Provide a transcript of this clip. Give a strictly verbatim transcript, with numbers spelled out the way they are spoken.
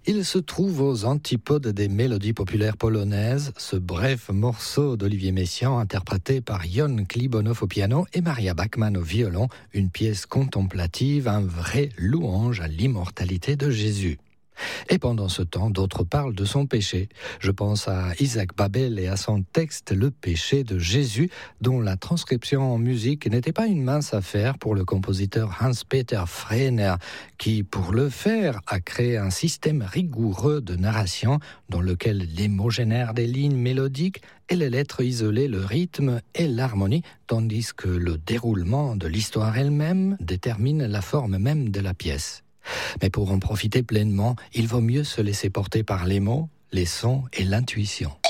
Il se trouve aux antipodes des mélodies populaires polonaises, ce bref morceau d'Olivier Messiaen interprété par Jon Klibonov au piano et Maria Bachmann au violon, une pièce contemplative, un vrai louange à l'immortalité de Jésus. Et pendant ce temps, d'autres parlent de son péché. Je pense à Isaac Babel et à son texte « Le péché de Jésus », dont la transcription en musique n'était pas une mince affaire pour le compositeur Hans-Peter Frehner, qui, pour le faire, a créé un système rigoureux de narration dans lequel les mots génèrent des lignes mélodiques et les lettres isolées le rythme et l'harmonie, tandis que le déroulement de l'histoire elle-même détermine la forme même de la pièce. Mais pour en profiter pleinement, il vaut mieux se laisser porter par les mots, les sons et l'intuition.